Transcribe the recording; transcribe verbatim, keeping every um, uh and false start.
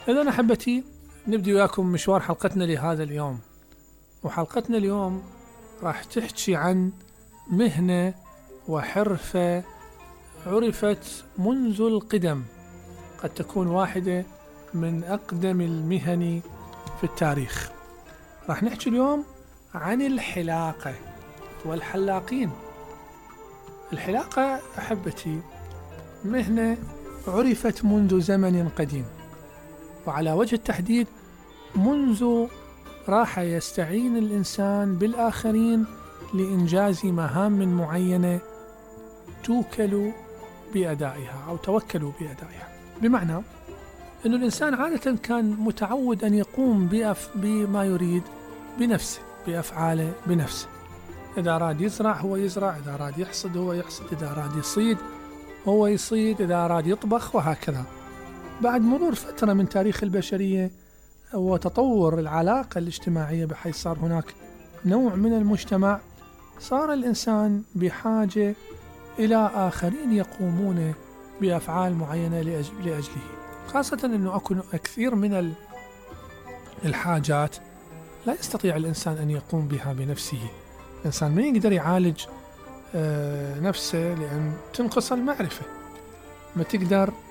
إذا أحبتي نبدأ وياكم مشوار حلقتنا لهذا اليوم. وحلقتنا اليوم راح تحكي عن مهنة وحرفة عرفت منذ القدم، قد تكون واحدة من أقدم المهن في التاريخ. راح نحكي اليوم عن الحلاقة والحلاقين. الحلاقة أحبتي مهنة عرفت منذ زمن قديم، وعلى وجه التحديد منذ راح يستعين الإنسان بالآخرين لإنجاز مهام معينة توكلوا بأدائها أو توكلوا بأدائها. بمعنى أن الإنسان عادة كان متعود أن يقوم بأف بما يريد بنفسه، بأفعاله بنفسه. إذا أراد يزرع هو يزرع، إذا أراد يحصد هو يحصد، إذا أراد يصيد هو يصيد، إذا أراد يطبخ، وهكذا. بعد مرور فترة من تاريخ البشرية وتطور العلاقة الاجتماعية، بحيث صار هناك نوع من المجتمع، صار الإنسان بحاجة إلى آخرين يقومون بأفعال معينة لأجله، خاصة أنه أكو كثير من الحاجات لا يستطيع الإنسان أن يقوم بها بنفسه. الإنسان ما يقدر يعالج نفسه لأن تنقص المعرفة، ما تقدر